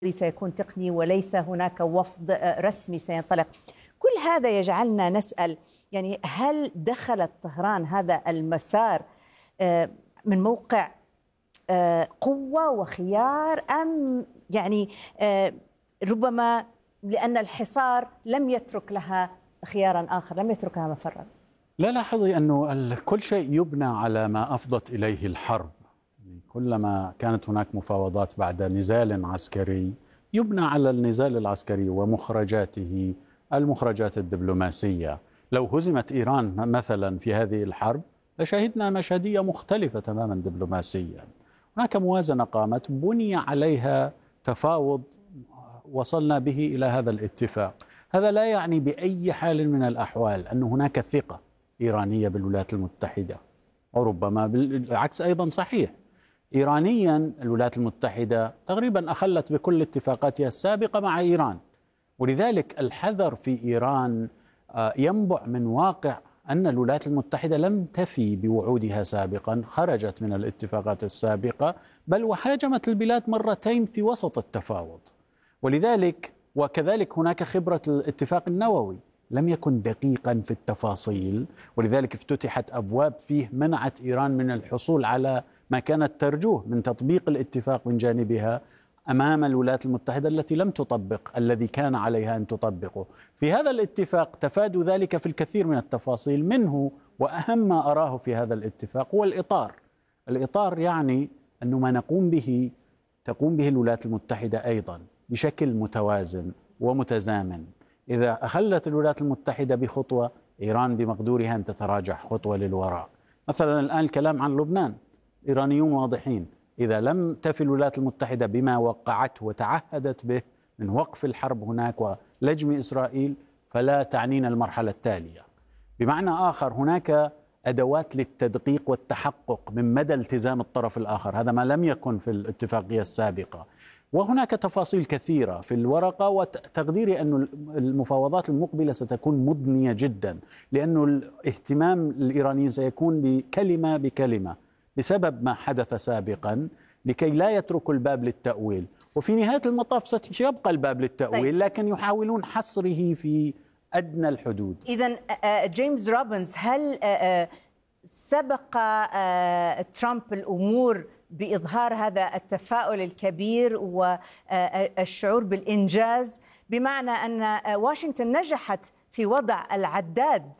سيكون تقني وليس هناك وفد رسمي سينطلق. كل هذا يجعلنا نسأل، يعني هل دخلت طهران هذا المسار من موقع قوة وخيار، أم يعني ربما لأن الحصار لم يترك لها خيارا آخر، لم يترك لها مفرا؟ لا، لاحظي أنه كل شيء يبنى على ما أفضت إليه الحرب. كلما كانت هناك مفاوضات بعد نزال عسكري يبنى على النزال العسكري ومخرجاته، المخرجات الدبلوماسية. لو هزمت إيران مثلا في هذه الحرب لشهدنا مشهدية مختلفة تماما دبلوماسيا. هناك موازنة قامت بني عليها تفاوض وصلنا به إلى هذا الاتفاق. هذا لا يعني بأي حال من الأحوال أن هناك ثقة إيرانية بالولايات المتحدة، وربما بالعكس أيضا صحيح. إيرانيا الولايات المتحدة تقريبا أخلت بكل اتفاقاتها السابقة مع إيران، ولذلك الحذر في إيران ينبع من واقع أن الولايات المتحدة لم تفي بوعودها سابقا، خرجت من الاتفاقات السابقة بل وهاجمت البلاد مرتين في وسط التفاوض. ولذلك وكذلك هناك خبرة الاتفاق النووي، لم يكن دقيقا في التفاصيل، ولذلك افتتحت أبواب فيه منعت إيران من الحصول على ما كانت ترجوه من تطبيق الاتفاق من جانبها أمام الولايات المتحدة التي لم تطبق الذي كان عليها أن تطبقه. في هذا الاتفاق تفادوا ذلك في الكثير من التفاصيل، منه وأهم ما أراه في هذا الاتفاق هو الإطار. الإطار يعني أنه ما نقوم به تقوم به الولايات المتحدة أيضا بشكل متوازن ومتزامن. إذا أخلت الولايات المتحدة بخطوة، إيران بمقدورها أن تتراجع خطوة للوراء. مثلا الآن الكلام عن لبنان، إيرانيون واضحين، إذا لم تفي الولايات المتحدة بما وقعته وتعهدت به من وقف الحرب هناك ولجم إسرائيل فلا تعنينا المرحلة التالية. بمعنى آخر هناك أدوات للتدقيق والتحقق من مدى التزام الطرف الآخر، هذا ما لم يكن في الاتفاقية السابقة. وهناك تفاصيل كثيرة في الورقة، وتقديري أن المفاوضات المقبلة ستكون مضنية جدا، لأن الاهتمام الإيرانيين سيكون بكلمة بكلمة بسبب ما حدث سابقا، لكي لا يتركوا الباب للتأويل. وفي نهاية المطاف سيبقى الباب للتأويل، لكن يحاولون حصره في أدنى الحدود. إذن جيمس روبنز، هل سبق ترامب الأمور بإظهار هذا التفاؤل الكبير والشعور بالإنجاز، بمعنى أن واشنطن نجحت في وضع العداد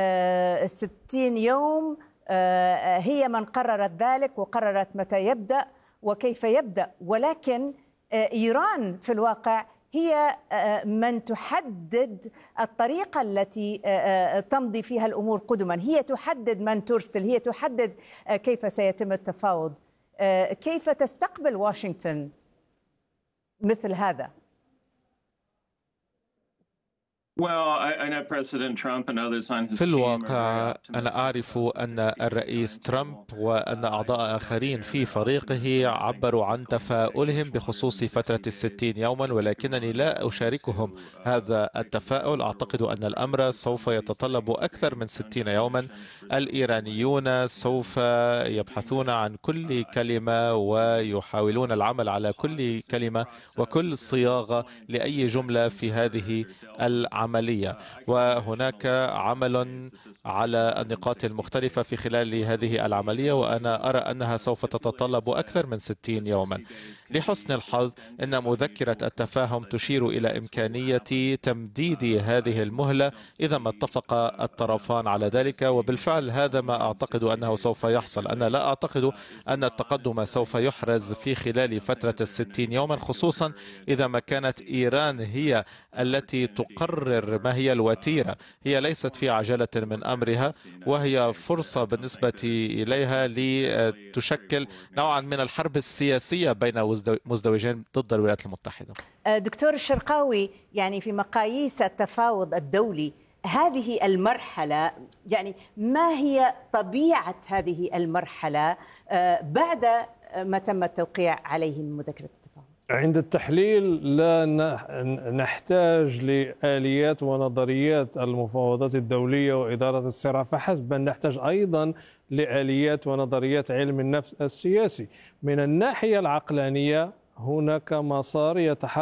60 يوم، هي من قررت ذلك وقررت متى يبدأ وكيف يبدأ، ولكن إيران في الواقع هي من تحدد الطريقة التي تمضي فيها الأمور قدما، هي تحدد من ترسل، هي تحدد كيف سيتم التفاوض. كيف تستقبل واشنطن مثل هذا؟ في الواقع أنا أعرف أن الرئيس ترامب وأن أعضاء آخرين في فريقه عبروا عن تفاؤلهم بخصوص فترة 60 يوما، ولكنني لا أشاركهم هذا التفاؤل. أعتقد أن الأمر سوف يتطلب أكثر من 60 يوما. الإيرانيون سوف يبحثون عن كل كلمة ويحاولون العمل على كل كلمة وكل صياغة لأي جملة في هذه العملية، وهناك عمل على النقاط المختلفة في خلال هذه العملية، وأنا أرى أنها سوف تتطلب أكثر من 60 يوما. لحسن الحظ أن مذكرة التفاهم تشير إلى إمكانية تمديد هذه المهلة إذا ما اتفق الطرفان على ذلك، وبالفعل هذا ما أعتقد أنه سوف يحصل. أنا لا أعتقد أن التقدم سوف يحرز في خلال فترة 60 يوما، خصوصا إذا ما كانت إيران هي التي تقرر ما هي الوتيرة. هي ليست في عجلة من أمرها، وهي فرصة بالنسبة إليها لتشكل نوعا من الحرب السياسية بين مزدوجين ضد الولايات المتحدة. دكتور الشرقاوي، يعني في مقاييس التفاوض الدولي هذه المرحلة، يعني ما هي طبيعة هذه المرحلة بعد ما تم التوقيع عليه من مذكرة التفاهم؟ عند التحليل لا نحتاج لآليات ونظريات المفاوضات الدولية وإدارة الصراع فحسب، بل نحتاج أيضا لآليات ونظريات علم النفس السياسي. من الناحية العقلانية هناك مسار يتحرك